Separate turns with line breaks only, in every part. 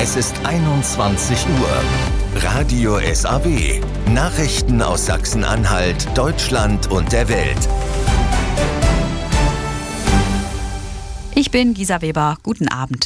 Es ist 21 Uhr. Radio SAW. Nachrichten aus Sachsen-Anhalt, Deutschland und der Welt.
Ich bin Gisa Weber. Guten Abend.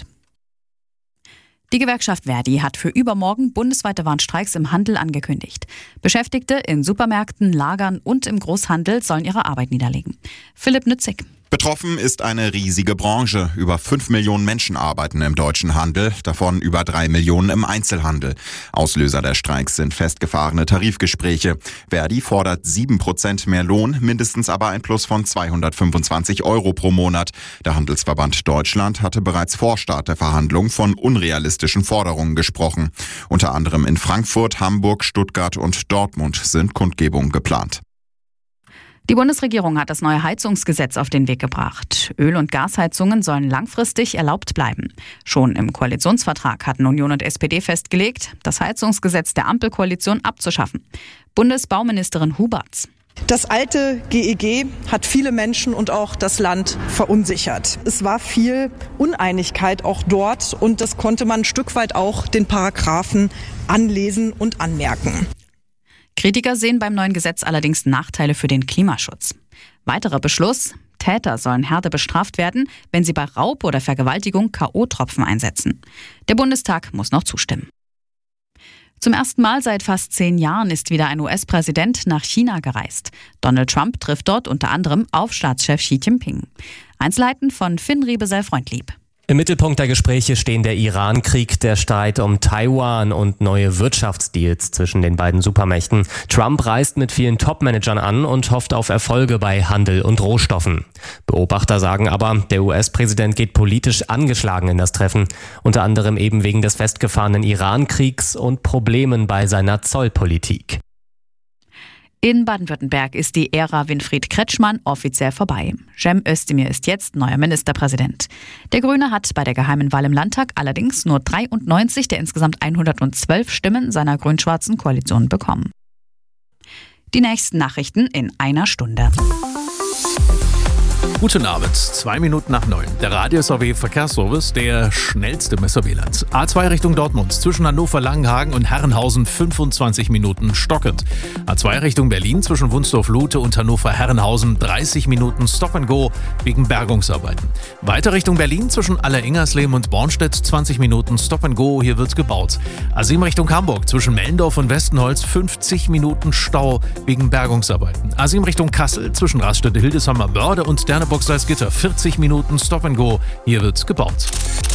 Die Gewerkschaft Verdi hat für übermorgen bundesweite Warnstreiks im Handel angekündigt. Beschäftigte in Supermärkten, Lagern und im Großhandel sollen ihre Arbeit niederlegen. Philipp Nützig.
Betroffen ist eine riesige Branche. Über 5 Millionen Menschen arbeiten im deutschen Handel, davon über 3 Millionen im Einzelhandel. Auslöser der Streiks sind festgefahrene Tarifgespräche. Verdi fordert 7% mehr Lohn, mindestens aber ein Plus von 225 € pro Monat. Der Handelsverband Deutschland hatte bereits vor Start der Verhandlungen von unrealistischen Forderungen gesprochen. Unter anderem in Frankfurt, Hamburg, Stuttgart und Dortmund sind Kundgebungen geplant.
Die Bundesregierung hat das neue Heizungsgesetz auf den Weg gebracht. Öl- und Gasheizungen sollen langfristig erlaubt bleiben. Schon im Koalitionsvertrag hatten Union und SPD festgelegt, das Heizungsgesetz der Ampelkoalition abzuschaffen. Bundesbauministerin Huberts.
Das alte GEG hat viele Menschen und auch das Land verunsichert. Es war viel Uneinigkeit auch dort und das konnte man ein Stück weit auch den Paragraphen anlesen und anmerken.
Kritiker sehen beim neuen Gesetz allerdings Nachteile für den Klimaschutz. Weiterer Beschluss: Täter sollen härter bestraft werden, wenn sie bei Raub oder Vergewaltigung K.O.-Tropfen einsetzen. Der Bundestag muss noch zustimmen. Zum ersten Mal seit fast 10 Jahren ist wieder ein US-Präsident nach China gereist. Donald Trump trifft dort unter anderem auf Staatschef Xi Jinping. Einzelheiten von Finn Riebesell-Freundlieb.
Im Mittelpunkt der Gespräche stehen der Iran-Krieg, der Streit um Taiwan und neue Wirtschaftsdeals zwischen den beiden Supermächten. Trump reist mit vielen Top-Managern an und hofft auf Erfolge bei Handel und Rohstoffen. Beobachter sagen aber, der US-Präsident geht politisch angeschlagen in das Treffen, unter anderem eben wegen des festgefahrenen Iran-Kriegs und Problemen bei seiner Zollpolitik.
In Baden-Württemberg ist die Ära Winfried Kretschmann offiziell vorbei. Cem Özdemir ist jetzt neuer Ministerpräsident. Der Grüne hat bei der geheimen Wahl im Landtag allerdings nur 93 der insgesamt 112 Stimmen seiner grün-schwarzen Koalition bekommen. Die nächsten Nachrichten in einer Stunde.
Guten Abend, 2 Minuten nach 9. Der Radio SAW Verkehrsservice, der schnellste Messerwählerns. A2 Richtung Dortmund, zwischen Hannover-Langenhagen und Herrenhausen 25 Minuten stockend. A2 Richtung Berlin, zwischen Wunsdorf-Lute und Hannover-Herrenhausen 30 Minuten Stop and Go wegen Bergungsarbeiten. Weiter Richtung Berlin, zwischen Aller-Ingersleben und Bornstedt 20 Minuten Stop and Go, hier wird gebaut. A7 Richtung Hamburg, zwischen Mellendorf und Westenholz 50 Minuten Stau wegen Bergungsarbeiten. A7 Richtung Kassel, zwischen Raststätte Hildesheimer Börde und Derneburg-Salzgitter 40 Minuten Stop and Go. Hier wird gebaut.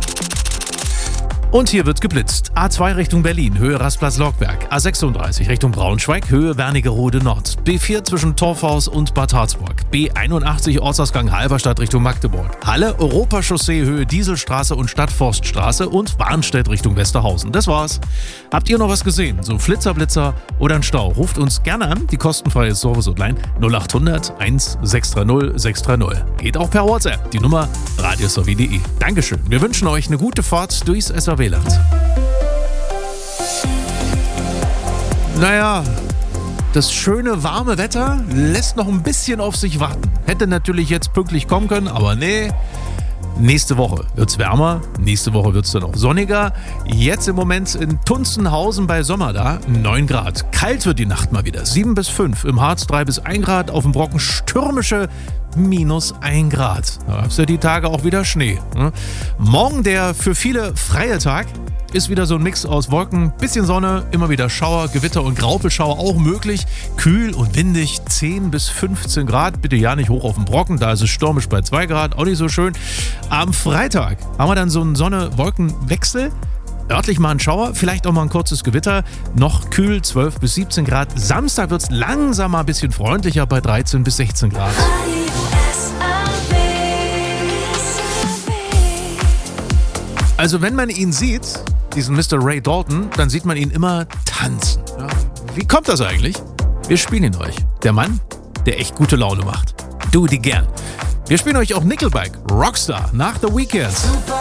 Und hier wird geblitzt. A2 Richtung Berlin, Höhe Rastplatz-Logberg. A36 Richtung Braunschweig, Höhe Wernigerode Nord. B4 zwischen Torfhaus und Bad Harzburg. B81 Ortsausgang Halberstadt Richtung Magdeburg. Halle, Europachaussee, Höhe Dieselstraße und Stadtforststraße und Warnstedt Richtung Westerhausen. Das war's. Habt ihr noch was gesehen? So Flitzer oder ein Stau? Ruft uns gerne an, die kostenfreie Service-Hotline 0800 1630 630. Geht auch per WhatsApp, die Nummer radiosaw.de. Dankeschön. Wir wünschen euch eine gute Fahrt durchs SAW. Naja, das schöne warme Wetter lässt noch ein bisschen auf sich warten. Hätte natürlich jetzt pünktlich kommen können, aber nee. Nächste Woche wird's wärmer, nächste Woche wird's dann auch sonniger. Jetzt im Moment in Tunzenhausen bei Sommerda 9 Grad. Kalt wird die Nacht mal wieder, 7 bis 5. Im Harz 3 bis 1 Grad, auf dem Brocken stürmische minus 1 Grad. Da ist ja die Tage auch wieder Schnee. Morgen der für viele freie Tag. Ist wieder so ein Mix aus Wolken, bisschen Sonne, immer wieder Schauer, Gewitter und Graupelschauer auch möglich. Kühl und windig, 10 bis 15 Grad. Bitte ja nicht hoch auf den Brocken, da ist es stürmisch bei 2 Grad, auch nicht so schön. Am Freitag haben wir dann so einen Sonne-Wolken-Wechsel. Örtlich mal ein Schauer, vielleicht auch mal ein kurzes Gewitter. Noch kühl, 12 bis 17 Grad. Samstag wird es langsam mal ein bisschen freundlicher bei 13 bis 16 Grad. Also wenn man ihn sieht, diesen Mr. Ray Dalton, dann sieht man ihn immer tanzen. Ja, wie kommt das eigentlich? Wir spielen ihn euch. Der Mann, der echt gute Laune macht. Do it again. Wir spielen euch auch Nickelback, Rockstar, nach The Weeknd.